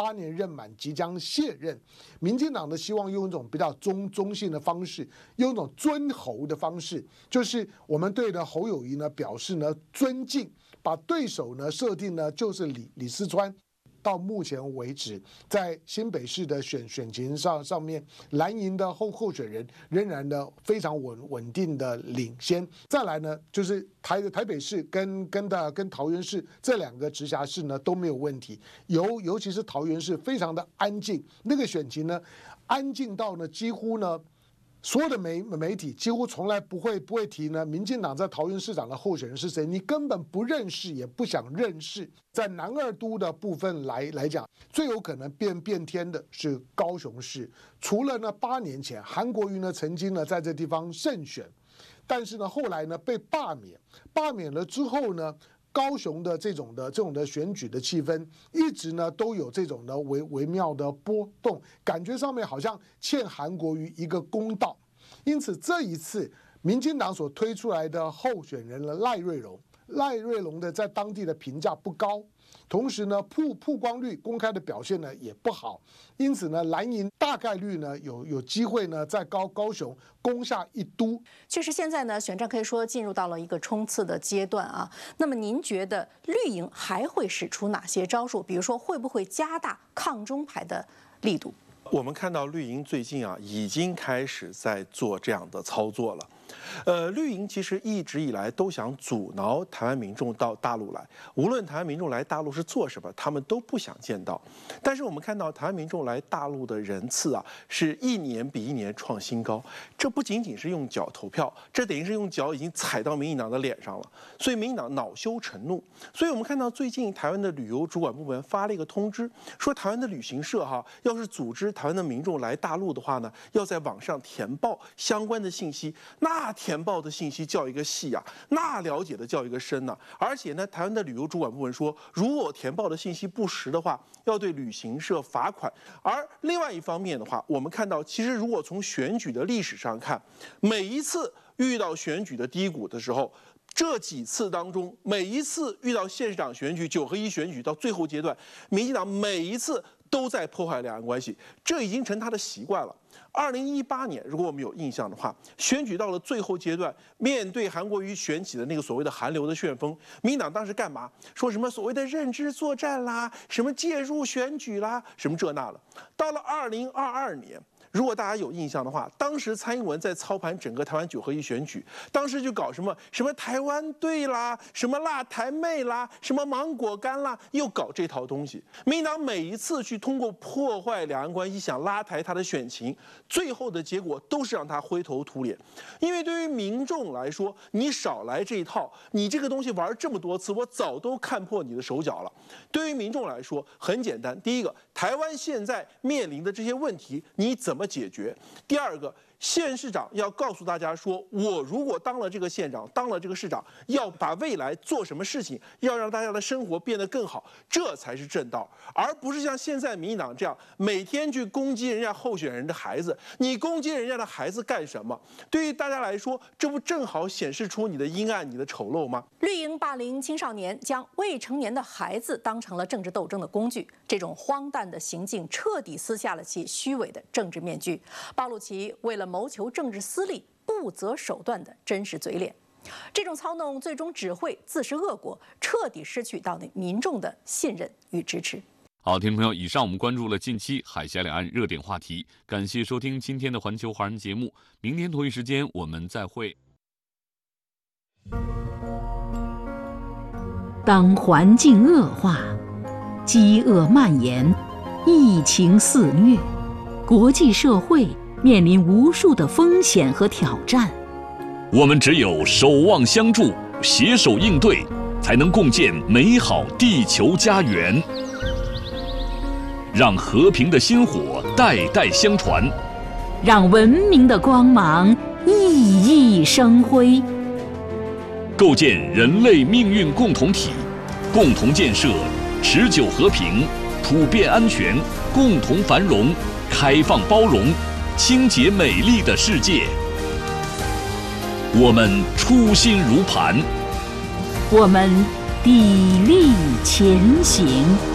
8年任满即将卸任。民进党呢希望用一种比较中性的方式，用一种尊侯的方式，就是我们对的侯友宜呢表示呢尊敬，把对手呢设定呢就是李四川。到目前为止，在新北市的选情上面，蓝营的候选人仍然呢非常稳定的领先。再来呢，就是台北市跟桃园市这2个直辖市呢都没有问题，尤其是桃园市非常的安静，那个选情呢安静到呢几乎呢。所有的媒体几乎从来不会提呢，民进党在桃园市长的候选人是谁，你根本不认识，也不想认识。在南2都的部分来讲，最有可能变天的是高雄市。除了呢8年前韩国瑜呢曾经呢在这地方胜选，但是呢后来呢被罢免了之后呢。高雄的这种的选举的气氛，一直呢都有这种的微妙的波动，感觉上面好像欠韩国瑜一个公道。因此这一次，民进党所推出来的候选人呢赖瑞龙的在当地的评价不高，同时呢曝光率公开的表现呢也不好，因此呢蓝营大概率呢有机会呢在高雄攻下1都。 确实，现在呢选战可以说进入到了一个冲刺的阶段啊。那么您觉得绿营还会使出哪些招数？比如说会不会加大抗中牌的力度？ 我们看到绿营最近已经开始在做这样的操作了。绿营其实一直以来都想阻挠台湾民众到大陆来，无论台湾民众来大陆是做什么，他们都不想见到。但是我们看到台湾民众来大陆的人次是1年比1年创新高。这不仅仅是用脚投票，这等于是用脚已经踩到民进党的脸上了。所以民进党恼羞成怒。所以我们看到最近台湾的旅游主管部门发了一个通知，说台湾的旅行社要是组织台湾的民众来大陆的话呢，要在网上填报相关的信息。那填报的信息叫一个细那了解的叫一个深而且呢，台湾的旅游主管部门说，如果填报的信息不实的话，要对旅行社罚款。而另外一方面的话，我们看到，其实如果从选举的历史上看，每一次遇到选举的低谷的时候，这几次当中，每一次遇到县市长选举、9合1选举到最后阶段，民进党每一次都在破坏两岸关系，这已经成他的习惯了。2018年，如果我们有印象的话，选举到了最后阶段，面对韩国瑜选起的那个所谓的韩流的旋风，民进党当时干嘛？说什么所谓的认知作战啦，什么介入选举啦，什么这那了。到了2022年。如果大家有印象的话，当时蔡英文在操盘整个台湾9合1选举，当时就搞什么台湾队啦，什么辣台妹啦，什么芒果干啦，又搞这套东西。民进党每一次去通过破坏两岸关系，想拉抬他的选情，最后的结果都是让他灰头土脸。因为对于民众来说，你少来这一套，你这个东西玩这么多次，我早都看破你的手脚了。对于民众来说，很简单，第一个，台湾现在面临的这些问题，你怎么解决？第二个，县市长要告诉大家说，我如果当了这个县长，当了这个市长，要把未来做什么事情，要让大家的生活变得更好，这才是正道，而不是像现在民进党这样每天去攻击人家候选人的孩子。你攻击人家的孩子干什么？对于大家来说，这不正好显示出你的阴暗、你的丑陋吗？ 绿营霸凌青少年，将未成年的孩子当成了政治斗争的工具，这种荒诞的行径彻底撕下了其虚伪的政治面具，暴露其为了谋求政治私利不择手段的真实嘴脸。这种操弄最终只会自食恶果，彻底失去到民众的信任与支持。 好，听众朋友，以上我们关注了近期海峡两岸热点话题，感谢收听今天的环球华人节目，明天同一时间我们再会。 当环境恶化，饥饿蔓延，疫情肆虐，国际社会面临无数的风险和挑战。 我们只有守望相助，携手应对，才能共建美好地球家园。让和平的薪火代代相传， 让文明的光芒熠熠生辉。 构建人类命运共同体，共同建设持久和平、普遍安全、共同繁荣、开放包容、清洁美丽的世界。我们初心如磐， 我们砥砺前行。